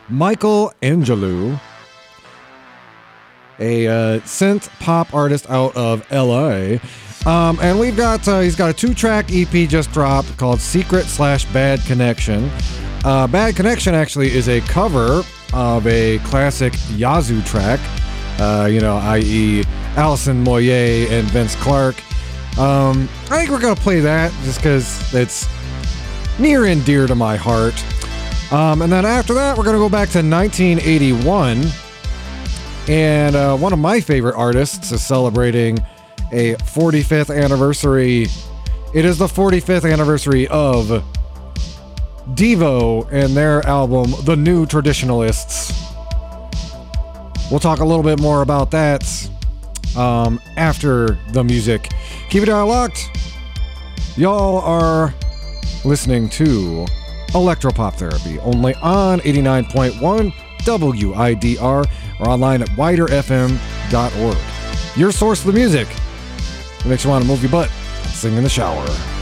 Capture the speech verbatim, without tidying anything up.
Michael Angelou, a uh, synth pop artist out of L A. Um, and we've got, uh, he's got a two-track E P just dropped called Secret slash Bad Connection. Uh, Bad Connection actually is a cover of a classic Yazoo track, uh, you know, that is. Alison Moyet and Vince Clarke. Um, I think we're going to play that just because it's near and dear to my heart. Um, and then after that, we're going to go back to nineteen eighty-one. And uh, one of my favorite artists is celebrating a forty-fifth anniversary. It is the forty-fifth anniversary of Devo and their album, The New Traditionalists. We'll talk a little bit more about that um, after the music. Keep it locked. Y'all are listening to Electropop Therapy, only on eighty-nine point one W I D R or online at wider f m dot org. Your source of the music. It makes you want to move your butt and sing in the shower.